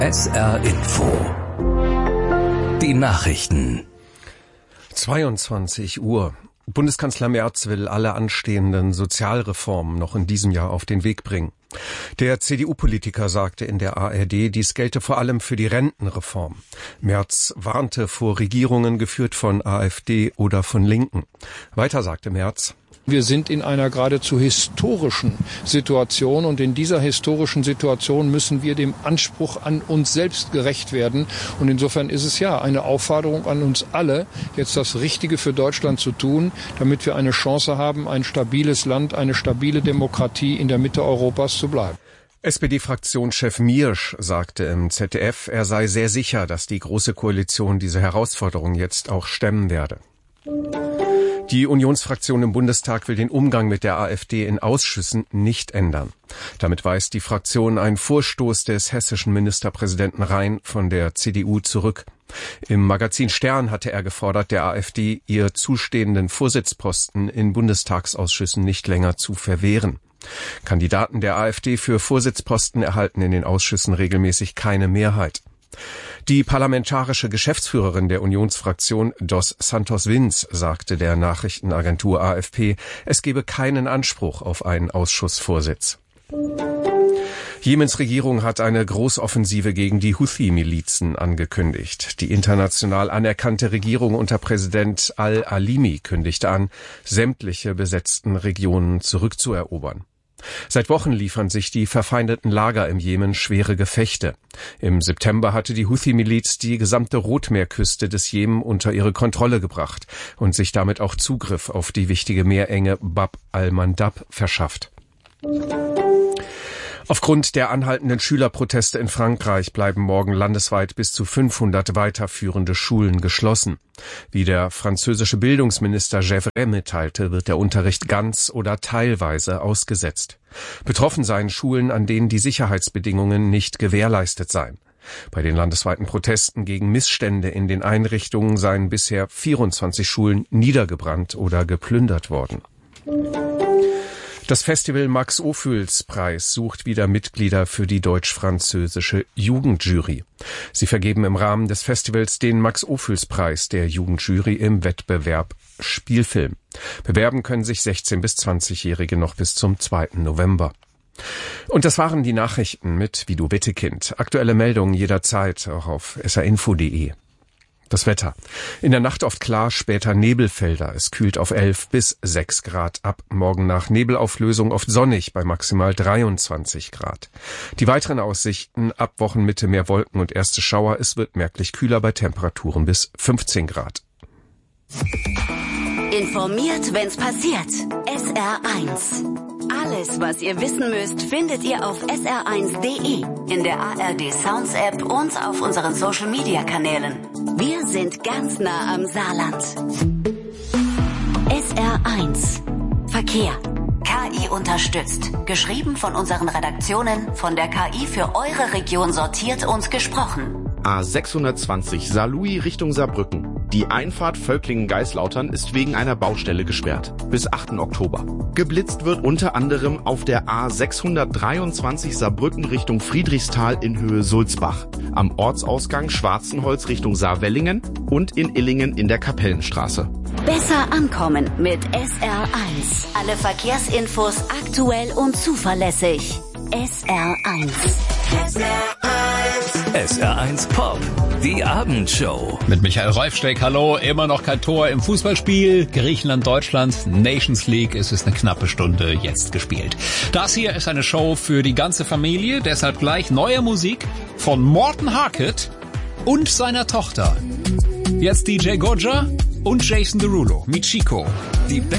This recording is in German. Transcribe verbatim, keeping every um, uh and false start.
S R Info. Die Nachrichten. zweiundzwanzig Uhr. Bundeskanzler Merz will alle anstehenden Sozialreformen noch in diesem Jahr auf den Weg bringen. Der C D U-Politiker sagte in der A R D, dies gelte vor allem für die Rentenreform. Merz warnte vor Regierungen geführt von AfD oder von Linken. Weiter sagte Merz: Wir sind in einer geradezu historischen Situation, und in dieser historischen Situation müssen wir dem Anspruch an uns selbst gerecht werden. Und insofern ist es ja eine Aufforderung an uns alle, jetzt das Richtige für Deutschland zu tun, damit wir eine Chance haben, ein stabiles Land, eine stabile Demokratie in der Mitte Europas zu bleiben. S P D-Fraktionschef Miersch sagte im Z D F, er sei sehr sicher, dass die Große Koalition diese Herausforderung jetzt auch stemmen werde. Die Unionsfraktion im Bundestag will den Umgang mit der AfD in Ausschüssen nicht ändern. Damit weist die Fraktion einen Vorstoß des hessischen Ministerpräsidenten Rhein von der C D U zurück. Im Magazin Stern hatte er gefordert, der AfD ihr zustehenden Vorsitzposten in Bundestagsausschüssen nicht länger zu verwehren. Kandidaten der AfD für Vorsitzposten erhalten in den Ausschüssen regelmäßig keine Mehrheit. Die parlamentarische Geschäftsführerin der Unionsfraktion, Dos Santos Vins, sagte der Nachrichtenagentur A F P, es gebe keinen Anspruch auf einen Ausschussvorsitz. Jemens Regierung hat eine Großoffensive gegen die Houthi-Milizen angekündigt. Die international anerkannte Regierung unter Präsident al-Alimi kündigte an, sämtliche besetzten Regionen zurückzuerobern. Seit Wochen liefern sich die verfeindeten Lager im Jemen schwere Gefechte. Im September hatte die Houthi-Miliz die gesamte Rotmeerküste des Jemen unter ihre Kontrolle gebracht und sich damit auch Zugriff auf die wichtige Meerenge Bab al-Mandab verschafft. Aufgrund der anhaltenden Schülerproteste in Frankreich bleiben morgen landesweit bis zu fünfhundert weiterführende Schulen geschlossen. Wie der französische Bildungsminister Gévray mitteilte, wird der Unterricht ganz oder teilweise ausgesetzt. Betroffen seien Schulen, an denen die Sicherheitsbedingungen nicht gewährleistet seien. Bei den landesweiten Protesten gegen Missstände in den Einrichtungen seien bisher vierundzwanzig Schulen niedergebrannt oder geplündert worden. Das Festival Max-Ophüls-Preis sucht wieder Mitglieder für die deutsch-französische Jugendjury. Sie vergeben im Rahmen des Festivals den Max-Ophüls-Preis der Jugendjury im Wettbewerb Spielfilm. Bewerben können sich sechzehn- bis zwanzigjährige noch bis zum zweiten November. Und das waren die Nachrichten mit Vido Wittekind. Aktuelle Meldungen jederzeit auch auf s r info punkt d e. Das Wetter. In der Nacht oft klar, später Nebelfelder. Es kühlt auf elf bis sechs Grad ab. Morgen nach Nebelauflösung oft sonnig bei maximal dreiundzwanzig Grad. Die weiteren Aussichten: ab Wochenmitte mehr Wolken und erste Schauer. Es wird merklich kühler bei Temperaturen bis fünfzehn Grad. Informiert, wenn's passiert. S R eins. Alles, was ihr wissen müsst, findet ihr auf s r eins punkt d e, in der A R D Sounds App und auf unseren Social Media Kanälen. Wir sind ganz nah am Saarland. S R eins. Verkehr. K I unterstützt. Geschrieben von unseren Redaktionen, von der K I für eure Region sortiert und gesprochen. A sechshundertzwanzig Saarlouis Richtung Saarbrücken. Die Einfahrt Völklingen-Geislautern ist wegen einer Baustelle gesperrt. Bis achten Oktober. Geblitzt wird unter anderem auf der A sechshundertdreiundzwanzig Saarbrücken Richtung Friedrichsthal in Höhe Sulzbach. Am Ortsausgang Schwarzenholz Richtung Saarwellingen und in Illingen in der Kapellenstraße. Besser ankommen mit S R eins. Alle Verkehrsinfos aktuell und zuverlässig. S R eins. S R eins. S R eins Pop. Die Abendshow. Mit Michael Reufsteck, hallo. Immer noch kein Tor im Fußballspiel. Griechenland, Deutschland, Nations League. Es ist eine knappe Stunde jetzt gespielt. Das hier ist eine Show für die ganze Familie. Deshalb gleich neue Musik von Morten Harket und seiner Tochter. Jetzt D J Gojja und Jason Derulo mit Chico. Die